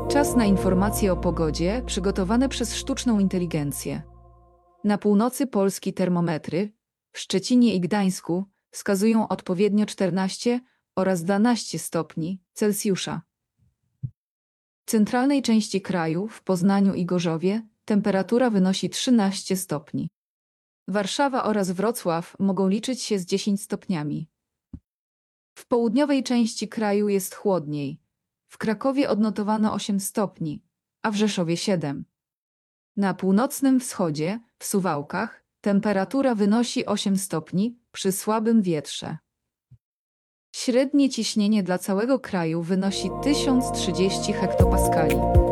Czas na informacje o pogodzie przygotowane przez sztuczną inteligencję. Na północy Polski termometry, w Szczecinie i Gdańsku, wskazują odpowiednio 14 oraz 12 stopni Celsjusza. W centralnej części kraju, w Poznaniu i Gorzowie, temperatura wynosi 13 stopni. Warszawa oraz Wrocław mogą liczyć się z 10 stopniami. W południowej części kraju jest chłodniej. W Krakowie odnotowano 8 stopni, a w Rzeszowie 7. Na północnym wschodzie, w Suwałkach, temperatura wynosi 8 stopni przy słabym wietrze. Średnie ciśnienie dla całego kraju wynosi 1030 hektopaskali.